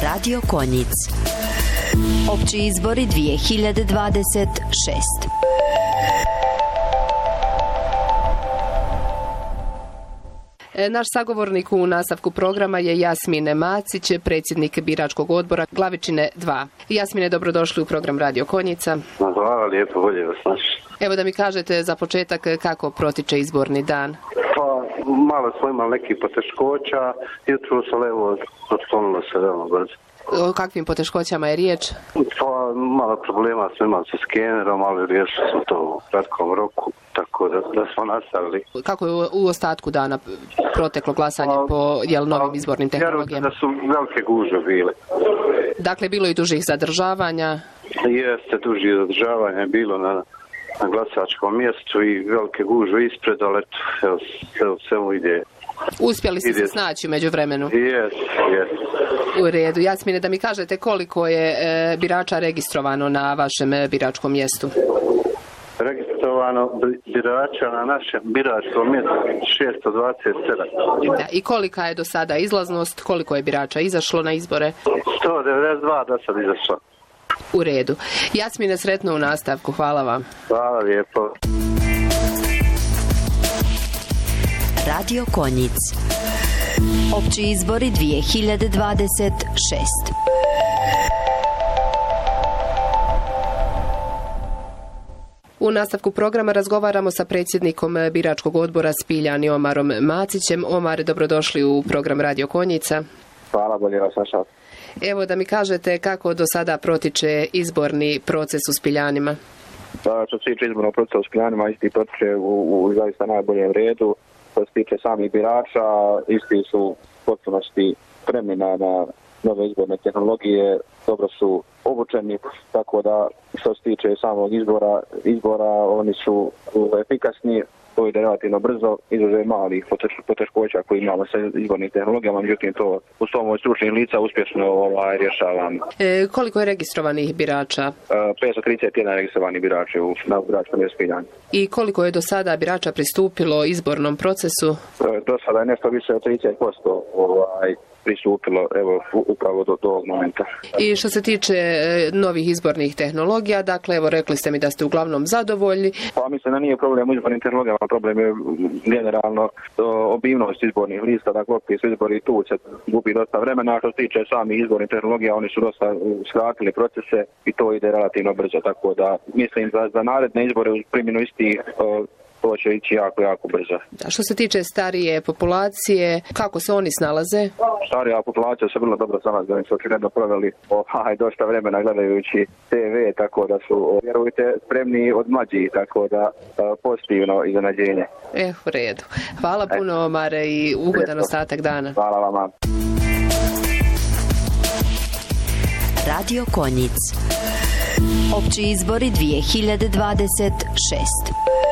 Radio Konjic. Opći izbori 2026. Naš sagovornik u nastavku programa je Jasmine Macić, predsjednik biračkog odbora Glavičine 2. Jasmine, dobrodošli u program Radio Konjica. Hvala lijepo, bolje vas naši. Evo da mi kažete za početak kako protiče izborni dan. Pa, malo smo imali nekih poteškoća, jutro se evo otklonilo se veoma brzo. O kakvim poteškoćama je riječ? Pa, malo problema smo imali sa skenerom, ali riješili smo to u kratkom roku, tako da smo nastavili. Kako je u ostatku dana proteklo glasanje po novim izbornim tehnologijama? Da su velike gužve bile. Dakle, bilo i dužih zadržavanja? Jeste, dužih zadržavanja bilo na glasačkom mjestu i velike gužve ispred, ali evo svemu ide. Uspjeli ste se snaći među vremenu? Jes. U redu. Jasmine, da mi kažete koliko je birača registrovano na vašem biračkom mjestu? Registrovano birača na našem biračkom mjestu 627. I kolika je do sada izlaznost? Koliko je birača izašlo na izbore? 192 do sad izašlo. U redu. Jasmine, sretno u nastavku. Hvala vam. Hvala lijepo. Radio Konjic. Opći izbori 2026. U nastavku programa razgovaramo sa predsjednikom biračkog odbora Spiljani Omarom Macićem. Omar, dobrodošli u program Radio Konjica. Hvala, bolje vas našao. Evo da mi kažete kako do sada protiče izborni proces u Spiljanima. Što se tiče izbornog procesa u Spiljanima, isti protiče u zaista najboljem redu. Što se tiče samih birača, isti su u potpunosti spremni na nove izborne tehnologije, dobro su obučeni, tako da što se tiče samog izbora oni su efikasni, to ide relativno brzo, izuzev malih poteškoća koji imamo sa izbornim tehnologijama, međutim to uz pomoć stručnih lica uspješno rješavamo. Koliko je registrovanih birača? 531 registrovani birači na biračkom mjestu Spiljani. I koliko je do sada birača pristupilo izbornom procesu? Do sada je nešto više od 30% pristupilo upravo do ovog momenta. I što se tiče novih izbornih tehnologija, dakle, evo rekli ste mi da ste uglavnom zadovoljni. Pa mislim da nije problem u izbornim tehnologijama, problem je generalno obimnost izbornih lista, dakle, su izbori tu se gubi dosta vremena, što se tiče samih izbornih tehnologija, oni su dosta skratili procese i to ide relativno brzo, tako da mislim za naredne izbore uz primjenu istih to će ići jako brzo. A što se tiče starije populacije, kako se oni snalaze? Starija populacija se vrlo dobro snalaze, oni su očigledno proveli dosta vremena gledajući TV, tako da su, vjerujte, spremni od mlađih, tako da pozitivno iznenađenje. U redu. Hvala puno, Omare, i ugodan ostatak dana. Hvala vama. Radio Konjic. Opći izbori 2026.